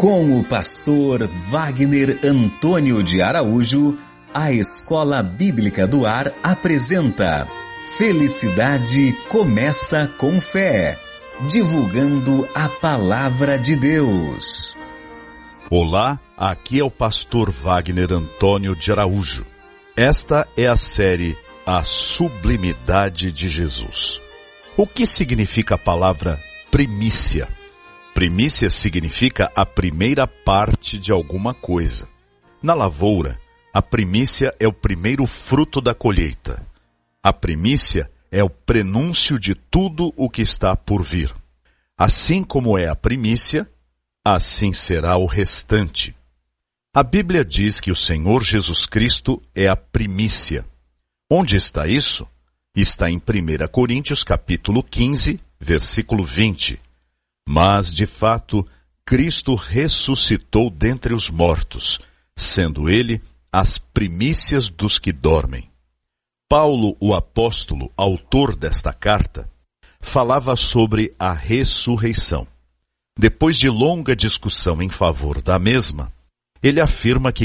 Com o pastor Wagner Antônio de Araújo, a Escola Bíblica do Ar apresenta Felicidade Começa com Fé, divulgando a Palavra de Deus. Olá, aqui é o pastor Wagner Antônio de Araújo. Esta é a série A Sublimidade de Jesus. O que significa a palavra primícia? Primícia significa a primeira parte de alguma coisa. Na lavoura, a primícia é o primeiro fruto da colheita. A primícia é o prenúncio de tudo o que está por vir. Assim como é a primícia, assim será o restante. A Bíblia diz que o Senhor Jesus Cristo é a primícia. Onde está isso? Está em 1 Coríntios capítulo 15, versículo 20. Mas, de fato, Cristo ressuscitou dentre os mortos, sendo ele as primícias dos que dormem. Paulo, o apóstolo, autor desta carta, falava sobre a ressurreição. Depois de longa discussão em favor da mesma, ele afirma que